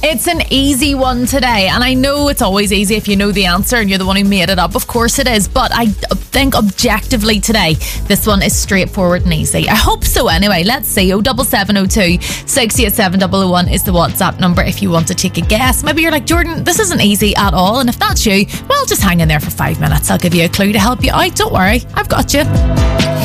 It's an easy one today, and I know it's always easy if you know the answer and you're the one who made it up. Of course it is, but I think objectively today, this one is straightforward and easy. I hope so anyway. Let's see. 07702 687 001 is the WhatsApp number if you want to take a guess. Maybe you're like, Jordan, this isn't easy at all, and if that's you, well, just hang in there for 5 minutes. I'll give you a clue to help you out. Don't worry, I've got you.